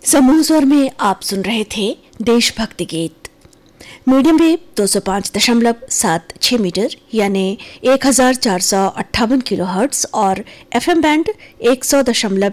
समूह स्वर में आप सुन रहे थे देशभक्ति गीत। मीडियम वेव 205.76 मीटर यानी 1458 किलोहर्ट्ज और एफएम बैंड 100.1